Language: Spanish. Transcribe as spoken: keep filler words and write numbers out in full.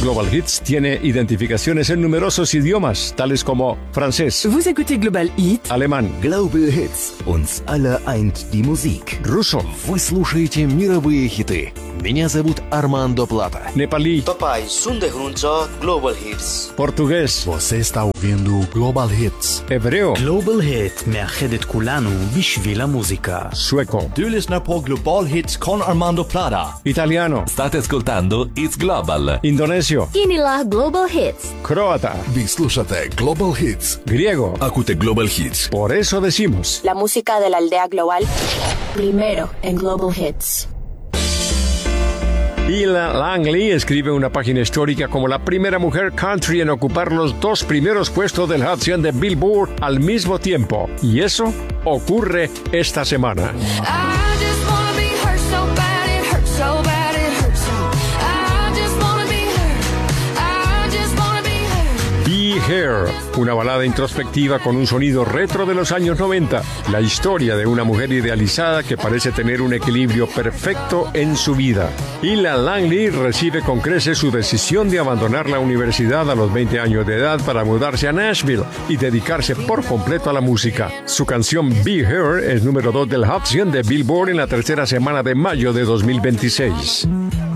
Global Hits tiene identificaciones en numerosos idiomas, tales como francés, Vous écoutez Global Hit, alemán, Global Hits. Uns alle eint die Musik. ruso, Вы слушаете мировые хиты. Меня зовут Армандо Плата. nepalí, तपाईँ सुन्दै हुनुहुन्छ global hits. portugués, Você está ouvindo Global Hits. hebreo, גלובל היט מאחד את כולנו בשביל המוזיקה. sueco, Du lyssnar på Global Hits con Armando Plata. italiano, State ascoltando It's Global. indonesio, Inilah Global Hits. croata, Вы слушаете Global Hits. griego. Acute Global Hits. Por eso decimos, La música de la aldea global, primero en Global Hits. Ella Langley escribe una página histórica como la primera mujer country en ocupar los dos primeros puestos del Hot cien de Billboard al mismo tiempo. Y eso ocurre esta semana. Be Here, una balada introspectiva con un sonido retro de los años noventa. La historia de una mujer idealizada que parece tener un equilibrio perfecto en su vida. Ella Langley recibe con creces su decisión de abandonar la universidad a los veinte años de edad para mudarse a Nashville y dedicarse por completo a la música. Su canción Be Here es número dos del Hot cien de Billboard en la tercera semana de mayo de dos mil veintiséis.